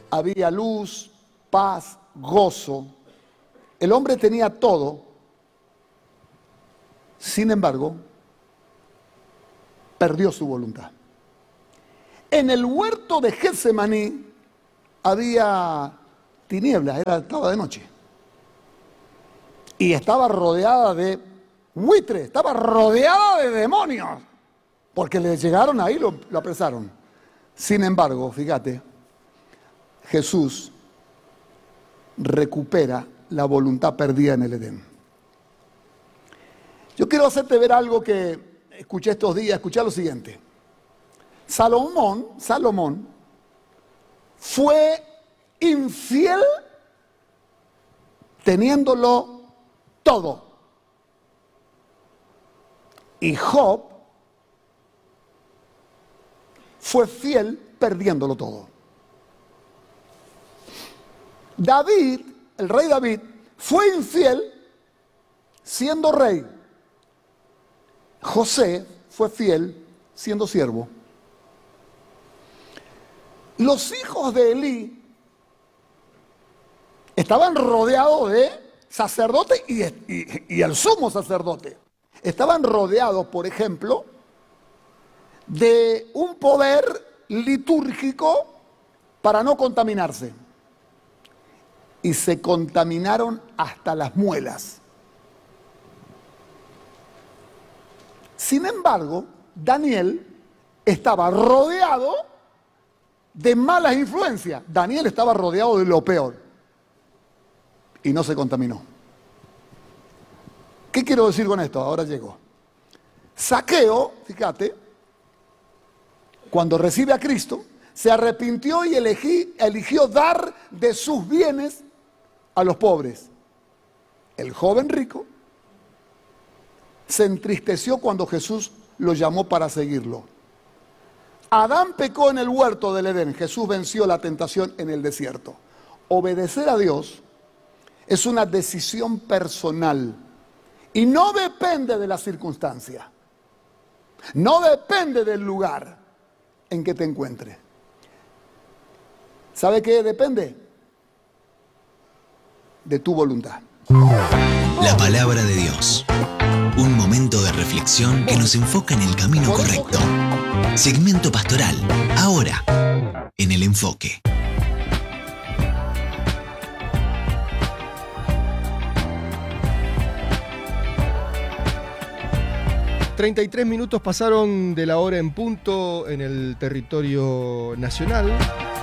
había luz, paz, gozo. El hombre tenía todo. Sin embargo, perdió su voluntad. En el huerto de Getsemaní había tinieblas, estaba de noche. Y estaba rodeada de buitres, estaba rodeada de demonios, porque le llegaron ahí y lo apresaron. Sin embargo, fíjate, Jesús recupera la voluntad perdida en el Edén. Yo quiero hacerte ver algo que escuché estos días. Escuché lo siguiente. Salomón fue infiel teniéndolo todo. Y Job fue fiel perdiéndolo todo. David, el rey David, fue infiel siendo rey. José fue fiel siendo siervo. Los hijos de Elí estaban rodeados de sacerdotes y el sumo sacerdote. Estaban rodeados, por ejemplo, de un poder litúrgico para no contaminarse. Y se contaminaron hasta las muelas. Sin embargo, Daniel estaba rodeado de malas influencias. Daniel estaba rodeado de lo peor y no se contaminó. ¿Qué quiero decir con esto? Ahora llegó. Zaqueo, fíjate, cuando recibe a Cristo, se arrepintió y eligió dar de sus bienes a los pobres. El joven rico se entristeció cuando Jesús lo llamó para seguirlo. Adán pecó en el huerto del Edén. Jesús venció la tentación en el desierto. Obedecer a Dios es una decisión personal y no depende de la circunstancia. No depende del lugar en que te encuentres. ¿Sabe qué depende? De tu voluntad. La palabra de Dios. Un momento de reflexión que nos enfoca en el camino correcto. Segmento pastoral, ahora, en El Enfoque. $33 pasaron de la hora en punto en el territorio nacional.